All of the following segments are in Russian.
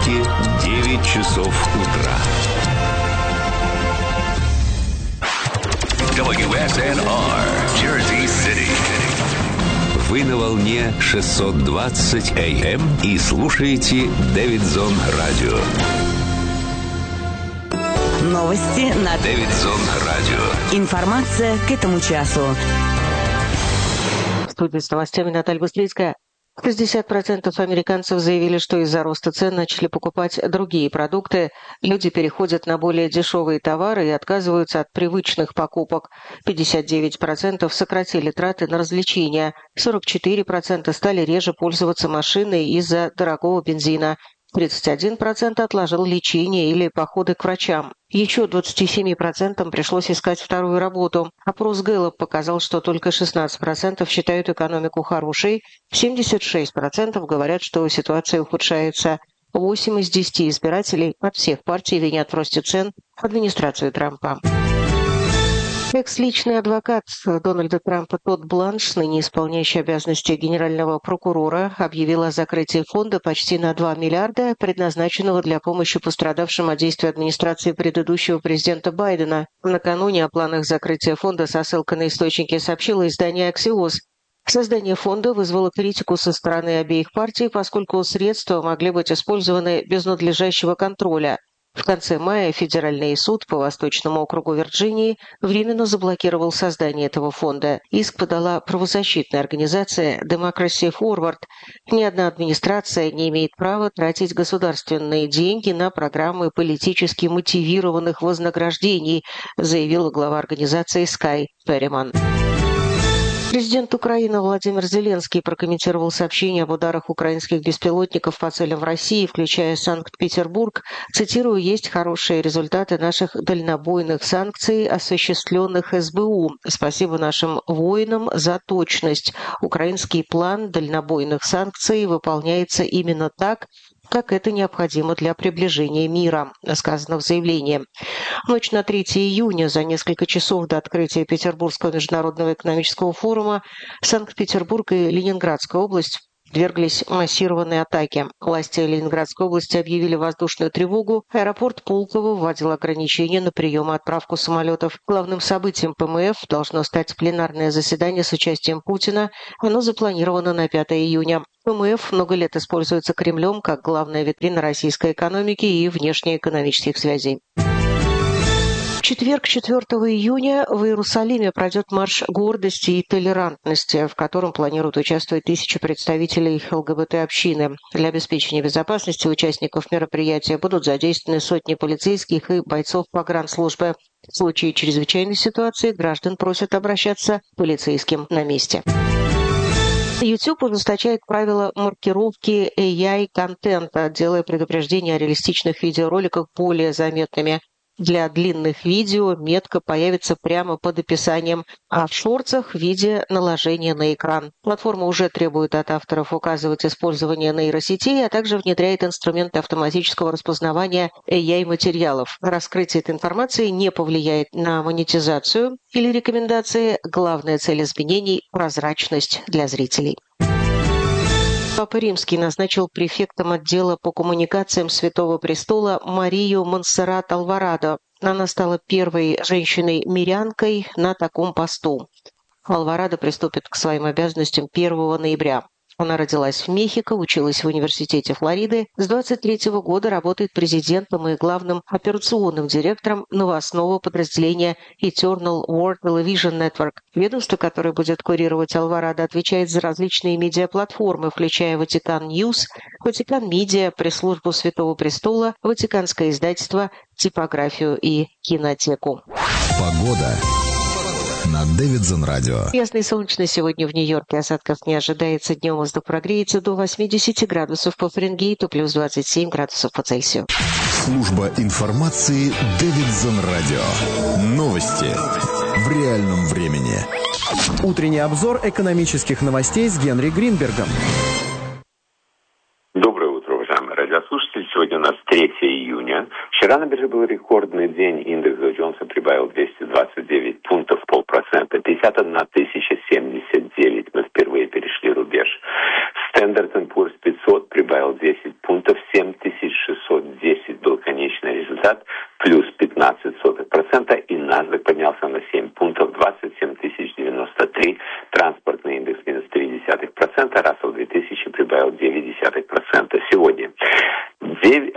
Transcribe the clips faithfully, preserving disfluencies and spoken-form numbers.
Нью-Йорке девять часов утра. дабл ю эс эн ар, Jersey City. Вы на волне шестьсот двадцать эй эм и слушаете Дэвидсон Радио. Новости на Дэвидсон Радио. Информация к этому часу. В студии с новостями Наталья Быстрицкая. шестьдесят процентов американцев заявили, что из-за роста цен начали покупать другие продукты. Люди переходят на более дешевые товары и отказываются от привычных покупок. пятьдесят девять процентов сократили траты на развлечения. сорок четыре процента стали реже пользоваться машиной из-за дорогого бензина. тридцать один процент отложил лечение или походы к врачам. Еще двадцать семь процентов пришлось искать вторую работу. Опрос Гэллоп показал, что только шестнадцать процентов считают экономику хорошей, семьдесят шесть процентов говорят, что ситуация ухудшается. восемь из десяти избирателей от всех партий винят в росте цен администрацию Трампа. Экс-личный адвокат Дональда Трампа Тодд Бланш, ныне исполняющий обязанности генерального прокурора, объявил о закрытии фонда почти на два миллиарда, предназначенного для помощи пострадавшим от действий администрации предыдущего президента Байдена. Накануне о планах закрытия фонда со ссылкой на источники сообщило издание «Аксиос». Создание фонда вызвало критику со стороны обеих партий, поскольку средства могли быть использованы без надлежащего контроля. В конце мая Федеральный суд по Восточному округу Вирджинии временно заблокировал создание этого фонда. Иск подала правозащитная организация Democracy Forward. Ни одна администрация не имеет права тратить государственные деньги на программы политически мотивированных вознаграждений, заявила глава организации Скай Перриман. Президент Украины Владимир Зеленский прокомментировал сообщение об ударах украинских беспилотников по целям в России, включая Санкт-Петербург. Цитирую: «Есть хорошие результаты наших дальнобойных санкций, осуществленных эс бэ у. Спасибо нашим воинам за точность. Украинский план дальнобойных санкций выполняется именно так, как это необходимо для приближения мира», сказано в заявлении. В ночь на третье июня, за несколько часов до открытия Петербургского международного экономического форума, Санкт-Петербург и Ленинградская область подверглись массированной атаке. Власти Ленинградской области объявили воздушную тревогу. Аэропорт Пулково вводил ограничения на прием и отправку самолетов. Главным событием пэ эм эф должно стать пленарное заседание с участием Путина. Оно запланировано на пятое июня. пэ эм эф много лет используется Кремлем как главная витрина российской экономики и внешнеэкономических связей. В четверг, четвертого июня, в Иерусалиме пройдет марш гордости и толерантности, в котором планируют участвовать тысячи представителей эл гэ бэ тэ-общины. Для обеспечения безопасности участников мероприятия будут задействованы сотни полицейских и бойцов погранслужбы. В случае чрезвычайной ситуации граждан просят обращаться к полицейским на месте. YouTube ужесточает правила маркировки эй ай-контента, делая предупреждения о реалистичных видеороликах более заметными. Для длинных видео метка появится прямо под описанием, а в шортсах в виде наложения на экран. Платформа уже требует от авторов указывать использование нейросетей, а также внедряет инструменты автоматического распознавания эй ай-материалов. Раскрытие этой информации не повлияет на монетизацию или рекомендации. Главная цель изменений – прозрачность для зрителей. Папа Римский назначил префектом отдела по коммуникациям Святого Престола Марию Монсеррат Алварадо. Она стала первой женщиной-мирянкой на таком посту. Алварадо приступит к своим обязанностям первого ноября. Она родилась в Мехико, училась в университете Флориды. С двадцать третьего года работает президентом и главным операционным директором новостного подразделения Eternal World Television Network. Ведомство, которое будет курировать Алварадо, отвечает за различные медиаплатформы, включая Ватикан Ньюс, Ватикан Медиа, пресс-службу Святого Престола, Ватиканское издательство, типографию и кинотеку. Погода на Дэвидсон Радио. Ясно и солнечно сегодня в Нью-Йорке. Осадков не ожидается. Днем воздух прогреется до восьмидесяти градусов по Фаренгейту, плюс двадцать семь градусов по Цельсию. Служба информации Дэвидсон Радио. Новости в реальном времени. Утренний обзор экономических новостей с Генри Гринбергом. Доброе утро, уважаемые радиослушатели. Сегодня у нас третье июня. Вчера на бирже был рекордный день. Индекс Доу Джонса прибавил двести двадцать девять пунктов, полпроцента. пятьдесят одна тысяча семьдесят девять. Мы впервые перешли рубеж. Standard энд Poor's пятьсот прибавил десять пунктов, семь тысяч шестьсот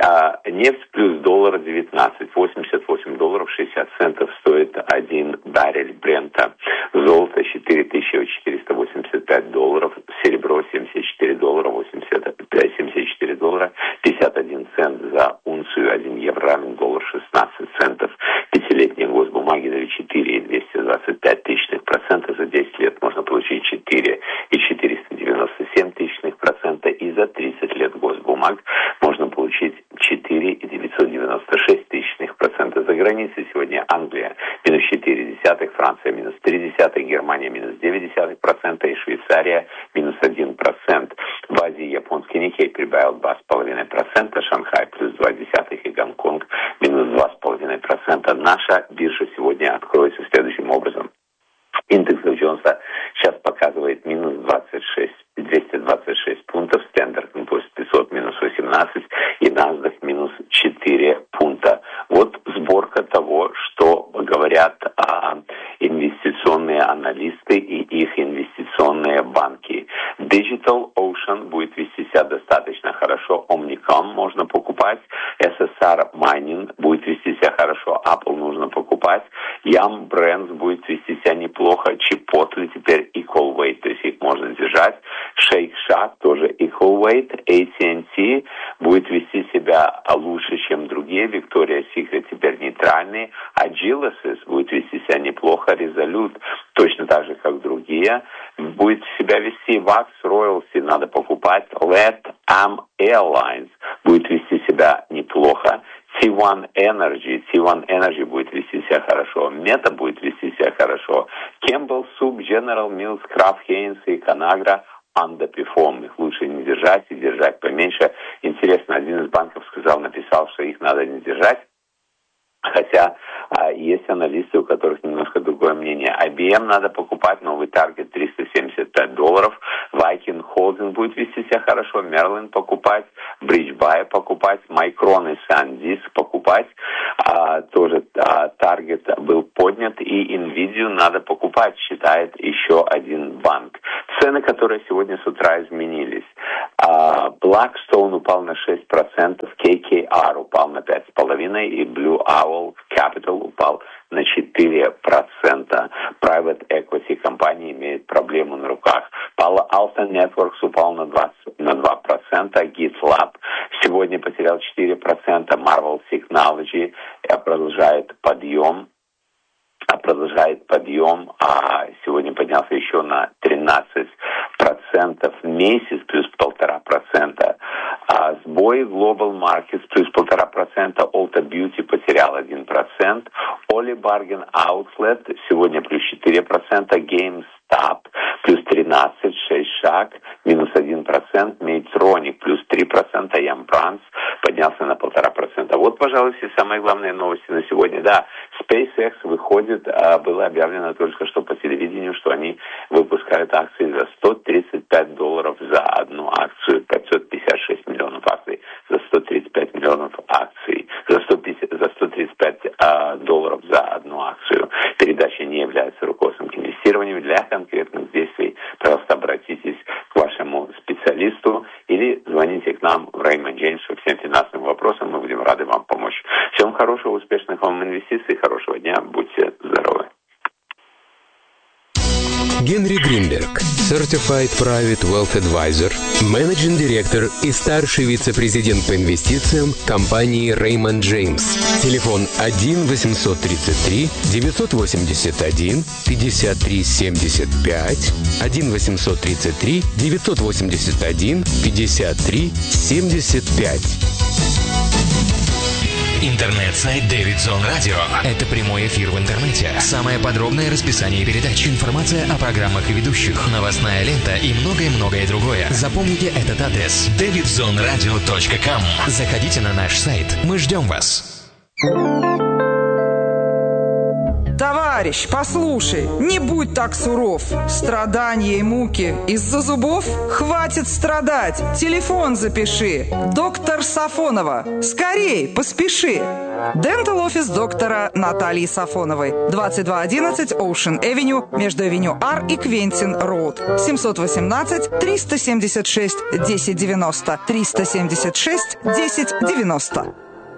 А, нефть плюс доллар девятнадцать, восемьдесят восемь долларов шестьдесят центов стоит один баррель Брента. Золото четыре тысячи четыреста восемьдесят пять долларов, серебро семьдесят четыре доллара восемьдесят пять, семьдесят четыре доллара пятьдесят один цент за унцию, один евро равен доллар шестнадцать центов. Пятилетние госбумаги дали четыре целых двести двадцать пять тысячных процента, за десять лет можно получить четыре целых четыреста девяносто семь тысячных процента, и за тридцать лет госбумаг можно получить четыре целых девятьсот девяносто шесть тысячных процента. За границей сегодня Англия минус четыре десятых, Франция минус три десятых, Германия минус девять десятых процента и Швейцария минус один процент. В Азии японский Никей прибавил два целых пять десятых процента, Шанхай плюс два десятых и Гонконг минус два целых пять десятых процента. Наша биржа сегодня откроется следующим образом. Индекс Джонса сейчас показывает минус двадцать шесть, двести двадцать шесть пунктов, Standard энд Poor's пятьсот минус восемнадцать и NASDAQ минус четыре пункта. Вот сборка того, что говорят а, инвестиционные аналисты и их инвестиционные банки. Digital Ocean будет вести себя достаточно хорошо, Omnicom можно покупать, эс эс ар Mining будет вести себя хорошо, Apple нужно покупать, Yum Brands будет вести себя неплохо, Chipotle теперь equal weight, то есть их можно держать, Shake Shack тоже equal weight, эй ти энд ти будет вести себя лучше, чем другие, Victoria's Secret теперь нейтральный, а Agilysys будет вести себя неплохо, Resolute точно так же, как другие, будет себя вести Vax Royalty, надо покупать, Let Am Airlines будет вести себя неплохо, ти один Energy, ти один Energy будет вести себя хорошо, Meta будет вести себя хорошо, Campbell Soup, General Mills, Kraft Heinz и Conagra underperform, их лучше не держать и держать поменьше. Интересно, один из банков сказал, написал, что их надо не держать, хотя а, есть аналисты, у которых немножко другое мнение. ай би эм надо покупать, новый таргет триста семьдесят пять долларов, Viking Holding будет вести себя хорошо, Merlin покупать, BridgeBuy покупать, Micron и SanDisk покупать, а, тоже а, таргет был поднят, и Nvidia надо покупать, считает еще один банк. Цены, которые сегодня с утра изменились. А, Blackstone упал на шесть процентов, кей кей ар упал на пять целых пять десятых и Blue Owl Capital упал на четыре процента. Private Equity компания имеет проблему на руках. Palo Alto Networks упал на, двадцать, на два процента. GitLab сегодня потерял четыре процента. Marvel Technology продолжает подъем. продолжает подъем, а сегодня поднялся еще на тринадцать процентов, месяц плюс полтора процента. А сбой Global Markets плюс полтора процента, Ulta Beauty потерял один процент, Oli Bargain Outlet сегодня плюс четыре процента, GameStop плюс тринадцать, шесть шаг, минус один процент, Medtronic плюс три процента, Yum Brands поднялся на полтора процента. Вот, пожалуй, все самые главные новости на сегодня. Да, SpaceX выходит, было объявлено только что по телевидению, что они выпускают акции за сто тридцать пять долларов за одну акцию, пятьсот пятьдесят шесть миллионов акций, за сто тридцать пять миллионов акций, за сто пятьдесят, за сто тридцать пять а, долларов за одну акцию. Передача не является руководством к инвестированию. Для конкретных действий, пожалуйста, обратитесь к вашему специалисту или звоните к нам в Raymond James по всем финансовым вопросам. Мы будем рады вам помочь. Всем хорошего, успешных вам инвестиций, хорошего дня, будьте здоровы. Генри Гринберг, Certified Private Wealth Advisor, менеджинг директор и старший вице-президент по инвестициям компании Raymond James. Телефон один восемьсот тридцать три девятьсот восемьдесят один пятьдесят три семьдесят пять, один восемьсот тридцать три девятьсот восемьдесят один пятьдесят три семьдесят пять. Интернет-сайт Davidson Radio. Это прямой эфир в интернете. Самое подробное расписание передач, информация о программах и ведущих, новостная лента и многое-многое другое. Запомните этот адрес: дэвидсон радио точка ком. Заходите на наш сайт. Мы ждем вас. Товарищ! товарищ, послушай, не будь так суров. Страдания и муки из-за зубов? Хватит страдать, телефон запиши. Доктор Сафонова, скорей, поспеши. Дентал офис доктора Натальи Сафоновой. двадцать два одиннадцать Ocean Avenue между Авеню Ар и Квентин Роуд. семьсот восемнадцать триста семьдесят шесть десять девяносто. триста семьдесят шесть десять девяносто.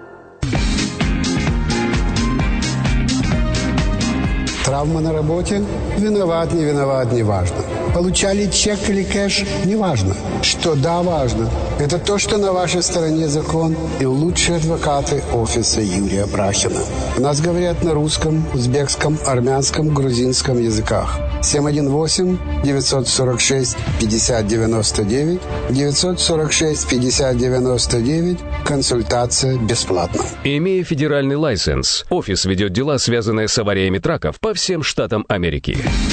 Травма на работе? Виноват, не виноват, не важно. Получали чек или кэш? Не важно. Что да, важно. Это то, что на вашей стороне закон и лучшие адвокаты офиса Юрия Брахина. У нас говорят на русском, узбекском, армянском, грузинском языках. семь один восемь девятьсот сорок шесть пятьдесят девяносто девять девятьсот сорок шесть пятьдесят девяносто девять. Консультация бесплатна. Имея федеральный лайсенс, офис ведет дела, связанные с авариями траков по всем штатам Америки.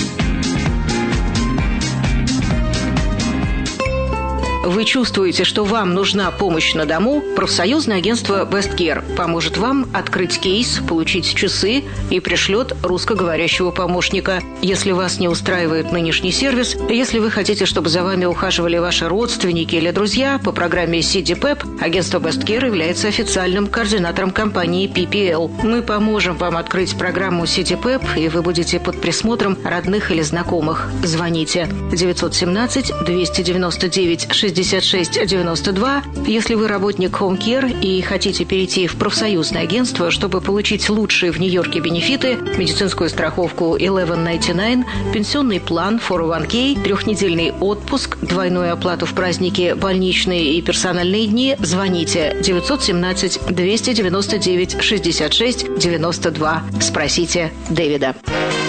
Вы чувствуете, что вам нужна помощь на дому? Профсоюзное агентство Best Care поможет вам открыть кейс, получить часы и пришлет русскоговорящего помощника. Если вас не устраивает нынешний сервис, если вы хотите, чтобы за вами ухаживали ваши родственники или друзья, по программе си ди пэп агентство Best Care является официальным координатором компании пи пи эл. Мы поможем вам открыть программу си ди пэп, и вы будете под присмотром родных или знакомых. Звоните девятьсот семнадцать двести девяносто девять шестьдесят шесть девяносто два. Если вы работник Home Care и хотите перейти в профсоюзное агентство, чтобы получить лучшие в Нью-Йорке бенефиты, медицинскую страховку eleven ninety-nine, пенсионный план фор о ван кей, трехнедельный отпуск, двойную оплату в праздники, больничные и персональные дни, звоните девятьсот семнадцать двести девяносто девять шестьдесят шесть девяносто два. Спросите Дэвида.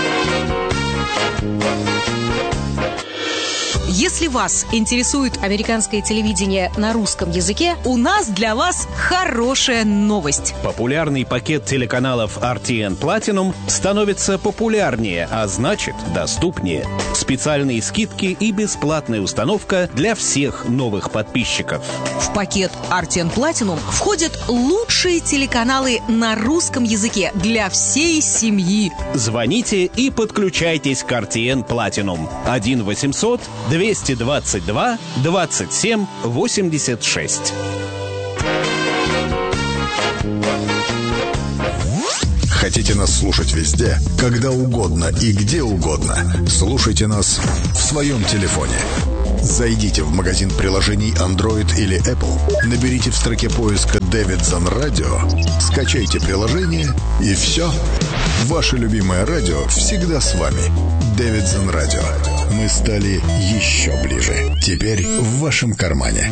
Если вас интересует американское телевидение на русском языке, у нас для вас хорошая новость. Популярный пакет телеканалов ар ти эн Platinum становится популярнее, а значит доступнее. Специальные скидки и бесплатная установка для всех новых подписчиков. В пакет ар ти эн Platinum входят лучшие телеканалы на русском языке для всей семьи. Звоните и подключайтесь к ар ти эн Platinum. один восемьсот двести двадцать два двадцать семь восемьдесят шесть. Хотите нас слушать везде, когда угодно и где угодно? Слушайте нас в своем телефоне. Зайдите в магазин приложений Android или Apple, наберите в строке поиска «Davidson Radio», скачайте приложение и все. Ваше любимое радио всегда с вами. Davidson Radio. Мы стали еще ближе. Теперь в вашем кармане.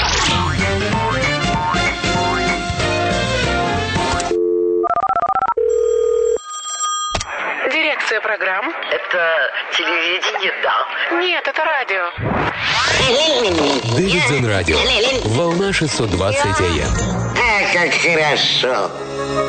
Дирекция программ. Это телевидение, да. Нет, это радио. Davidson Radio. Волна шестьсот двадцать эй эм. А, как хорошо.